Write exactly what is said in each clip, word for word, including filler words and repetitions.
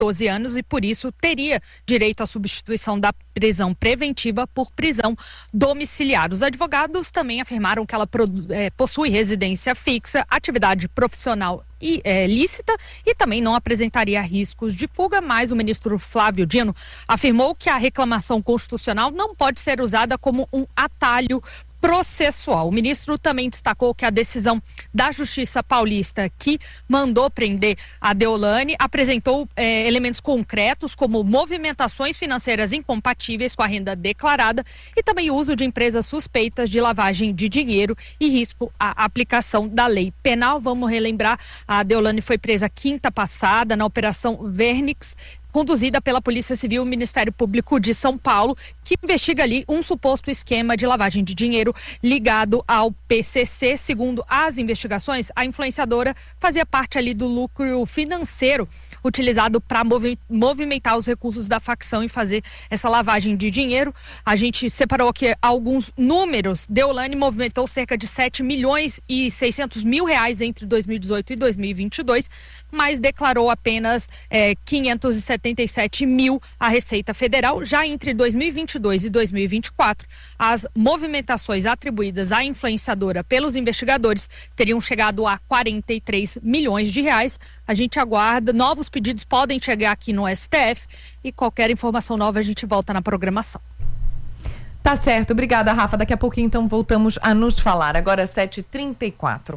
doze anos e, por isso, teria direito à substituição da prisão preventiva por prisão domiciliar. Os advogados também afirmaram que ela é, possui residência fixa, atividade profissional e é, lícita e também não apresentaria riscos de fuga, mas o ministro Flávio Dino afirmou que a reclamação constitucional não pode ser usada como um atalho processual. O ministro também destacou que a decisão da Justiça Paulista, que mandou prender a Deolane, apresentou eh, elementos concretos como movimentações financeiras incompatíveis com a renda declarada e também o uso de empresas suspeitas de lavagem de dinheiro e risco à aplicação da lei penal. Vamos relembrar, a Deolane foi presa quinta passada na Operação Vernix, conduzida pela Polícia Civil e o Ministério Público de São Paulo, que investiga ali um suposto esquema de lavagem de dinheiro ligado ao P C C. Segundo as investigações, a influenciadora fazia parte ali do lucro financeiro utilizado para movi- movimentar os recursos da facção e fazer essa lavagem de dinheiro. A gente separou aqui alguns números. Deolane movimentou cerca de sete milhões e seiscentos mil reais entre dois mil e dezoito e dois mil e vinte e dois, mas declarou apenas é, quinhentos e setenta e sete mil à Receita Federal. Já entre dois mil e vinte e dois e dois mil e vinte e quatro, as movimentações atribuídas à influenciadora pelos investigadores teriam chegado a quarenta e três milhões de reais. A gente aguarda, novos pedidos podem chegar aqui no S T F e qualquer informação nova a gente volta na programação. Tá certo, obrigada, Rafa. Daqui a pouquinho então voltamos a nos falar. Agora sete e trinta e quatro.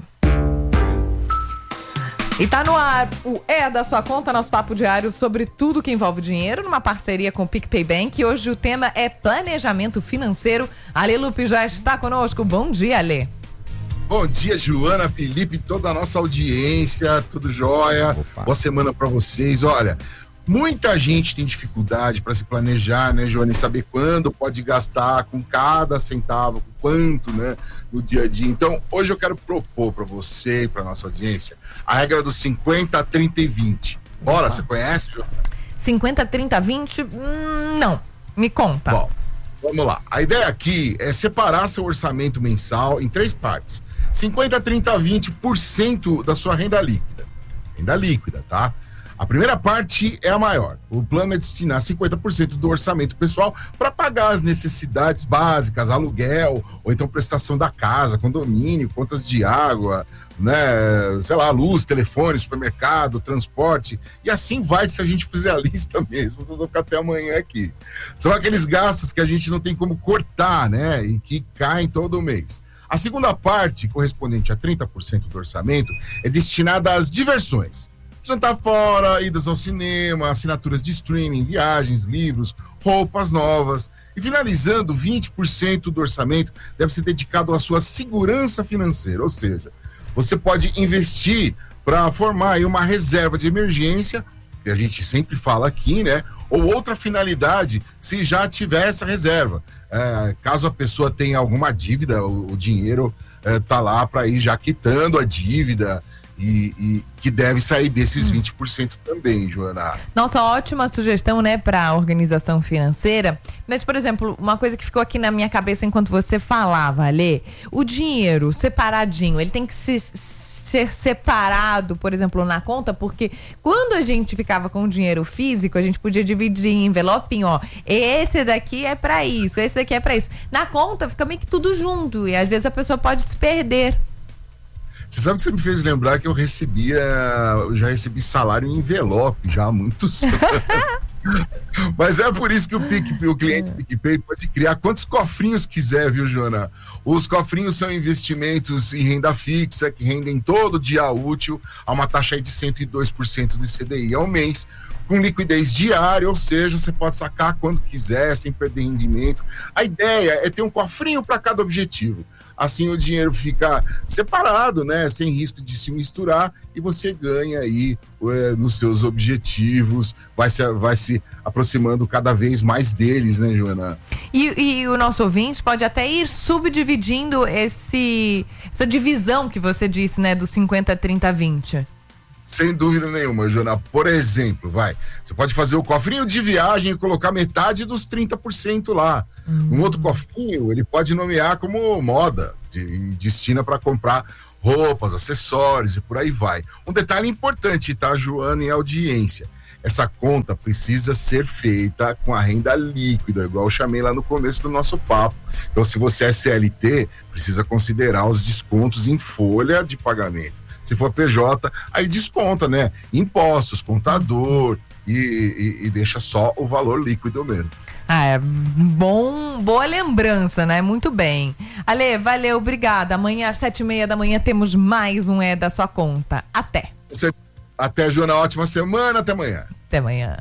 E tá no ar o É da Sua Conta, nosso papo diário sobre tudo que envolve dinheiro, numa parceria com o PicPay Bank. Hoje o tema é planejamento financeiro. Ale Lupe já está conosco. Bom dia, Ale. Bom dia, Joana, Felipe, toda a nossa audiência, tudo jóia. Opa. Boa semana para vocês. Olha, muita gente tem dificuldade para se planejar, né, Joana, e saber quando pode gastar com cada centavo, com quanto, né, no dia a dia. Então, hoje eu quero propor para você e para nossa audiência a regra dos cinquenta, trinta e vinte. Bora, você conhece, Joana? cinquenta, trinta, vinte? Hum, não. Me conta. Bom, vamos lá. A ideia aqui é separar seu orçamento mensal em três partes. cinquenta, trinta, vinte por cento da sua renda líquida. Renda líquida, tá? A primeira parte é a maior. O plano é destinar cinquenta por cento do orçamento pessoal para pagar as necessidades básicas, aluguel, ou então prestação da casa, condomínio, contas de água, né, sei lá, luz, telefone, supermercado, transporte, e assim vai se a gente fizer a lista mesmo. Nós vamos ficar até amanhã aqui. São aqueles gastos que a gente não tem como cortar, né, e que caem todo mês. A segunda parte, correspondente a trinta por cento do orçamento, é destinada às diversões. Jantar fora, idas ao cinema, assinaturas de streaming, viagens, livros, roupas novas. E finalizando, vinte por cento do orçamento deve ser dedicado à sua segurança financeira, ou seja, você pode investir para formar aí uma reserva de emergência, que a gente sempre fala aqui, né? Ou outra finalidade, se já tiver essa reserva. É, caso a pessoa tenha alguma dívida, o, o dinheiro é, tá lá para ir já quitando a dívida. E, e que deve sair desses vinte por cento também, Joana. Nossa, ótima sugestão, né, para organização financeira. Mas, por exemplo, uma coisa que ficou aqui na minha cabeça enquanto você falava, Alê, o dinheiro separadinho, ele tem que se, ser separado, por exemplo, na conta, porque quando a gente ficava com o dinheiro físico, a gente podia dividir em envelopinho, ó, esse daqui é para isso, esse daqui é para isso. Na conta fica meio que tudo junto e às vezes a pessoa pode se perder. Você sabe que você me fez lembrar que eu recebia, eu já recebi salário em envelope já há muitos anos. Mas é por isso que o, PicPay, o cliente PicPay pode criar quantos cofrinhos quiser, viu, Joana? Os cofrinhos são investimentos em renda fixa que rendem todo dia útil a uma taxa de cento e dois por cento do C D I ao mês, com liquidez diária, ou seja, você pode sacar quando quiser, sem perder rendimento. A ideia é ter um cofrinho para cada objetivo. Assim o dinheiro fica separado, né? Sem risco de se misturar e você ganha aí é, nos seus objetivos, vai se, vai se aproximando cada vez mais deles, né, Joana? E, e o nosso ouvinte pode até ir subdividindo esse, essa divisão que você disse, né? Do cinquenta, trinta, vinte. Sem dúvida nenhuma, Joana. Por exemplo, vai, você pode fazer o cofrinho de viagem e colocar metade dos trinta por cento lá. Uhum. Um outro cofrinho, ele pode nomear como moda, de, destina para comprar roupas, acessórios e por aí vai. Um detalhe importante, tá, Joana, e audiência. essa conta precisa ser feita com a renda líquida, igual eu chamei lá no começo do nosso papo. Então, se você é C L T, precisa considerar os descontos em folha de pagamento. Se for P J, aí desconta, né? Impostos, contador e, e, e deixa só o valor líquido mesmo. Ah, é bom, boa lembrança, né? Muito bem. Ale, valeu, obrigada. Amanhã às sete e meia da manhã temos mais um É da Sua Conta. Até. Você, até, Joana, ótima semana, até amanhã. Até amanhã.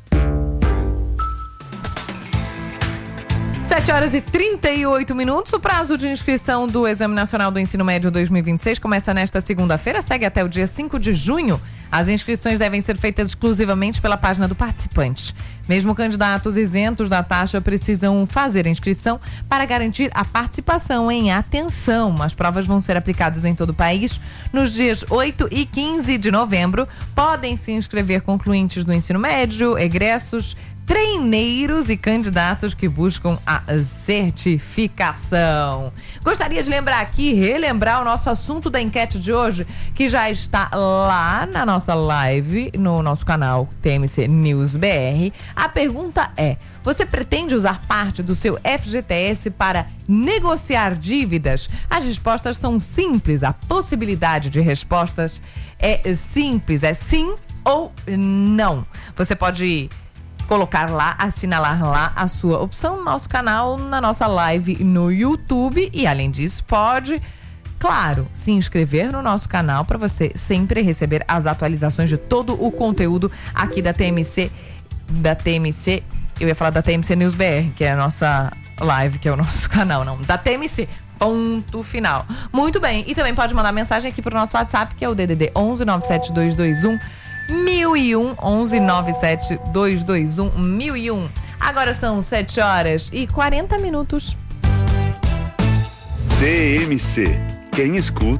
sete horas e trinta e oito minutos. O prazo de inscrição do Exame Nacional do Ensino Médio dois mil e vinte e seis começa nesta segunda-feira, segue até o dia cinco de junho. As inscrições devem ser feitas exclusivamente pela página do participante. Mesmo candidatos isentos da taxa precisam fazer a inscrição para garantir a participação. Em atenção, as provas vão ser aplicadas em todo o país nos dias oito e quinze de novembro. Podem se inscrever concluintes do ensino médio, egressos, treineiros e candidatos que buscam a certificação. Gostaria de lembrar aqui, relembrar o nosso assunto da enquete de hoje, que já está lá na nossa live, no nosso canal T M C News B R. A pergunta é: você pretende usar parte do seu F G T S para negociar dívidas? As respostas são simples, a possibilidade de respostas é simples, é sim ou não. Você pode colocar lá, assinalar lá a sua opção no nosso canal, na nossa live no YouTube. E além disso, pode, claro, se inscrever no nosso canal para você sempre receber as atualizações de todo o conteúdo aqui da T M C, da T M C, eu ia falar da T M C News B R, que é a nossa live, que é o nosso canal, não, da T M C. Ponto final. Muito bem. E também pode mandar mensagem aqui pro nosso WhatsApp, que é o D D D onze nove sete dois dois um mil e um, onze nove sete dois dois um mil e um. Agora são sete horas e quarenta minutos. T M C. Quem escuta